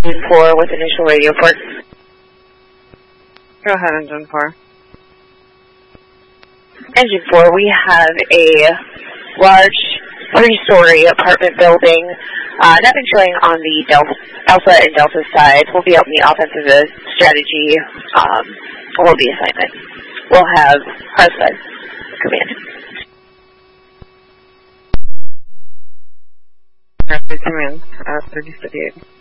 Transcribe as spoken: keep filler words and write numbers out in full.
four with initial radio port. Go ahead, Engine four. Engine four, we have a large three-story apartment building. Uh, nothing showing on the Delta, Alpha and Delta side. We'll be out in the offensive strategy, um, will be assignment. We'll have our side command. Command, uh, thirty fifty-eight.